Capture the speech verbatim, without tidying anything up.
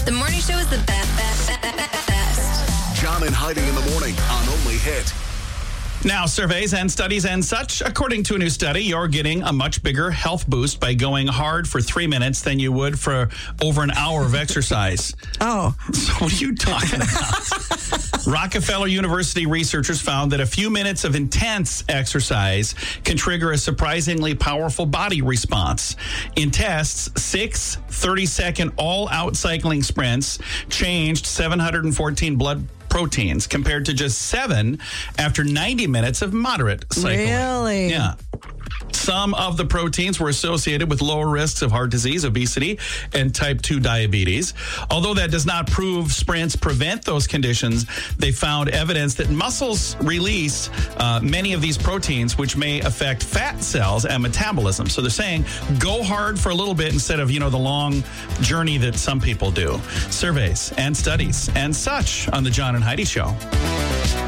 The morning show is the best, best, best, best. John and Heidi in the morning on Only Hit. Now, surveys and studies and such, according to a new study, you're getting a much bigger health boost by going hard for three minutes than you would for over an hour of exercise. Oh. So what are you talking about? Rockefeller University researchers found that a few minutes of intense exercise can trigger a surprisingly powerful body response. In tests, six thirty-second all-out cycling sprints changed seven hundred fourteen blood proteins compared to just seven after ninety minutes of moderate cycling. Really? Yeah. Some of the proteins were associated with lower risks of heart disease, obesity, and type two diabetes. Although that does not prove sprints prevent those conditions, they found evidence that muscles release uh, many of these proteins, which may affect fat cells and metabolism. So they're saying go hard for a little bit instead of, you know, the long journey that some people do. Surveys and studies and such on the John and Heidi Show.